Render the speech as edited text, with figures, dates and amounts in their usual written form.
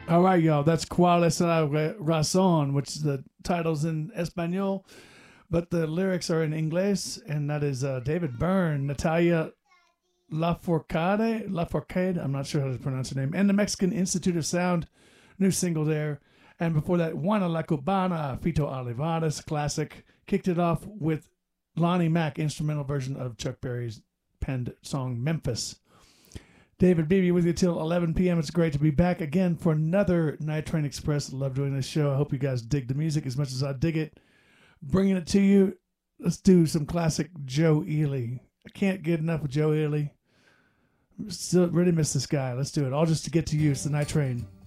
All right, y'all. That's Cuál es la razón, which is the title's in Espanol, but the lyrics are in English, and that is David Byrne, Natalia Lafourcade. I'm not sure how to pronounce her name, and the Mexican Institute of Sound, new single there. And before that, Juana La Cubana, Fito Olivares, classic. Kicked it off with Lonnie Mack, instrumental version of Chuck Berry's penned song Memphis. David Beebe with you till 11 p.m. It's great to be back again for another Night Train Express. Love doing this show. I hope you guys dig the music as much as I dig it. Bringing it to you, let's do some classic Joe Ely. I can't get enough of Joe Ely. Still really miss this guy. Let's do it. All just to get to you. It's the Night Train.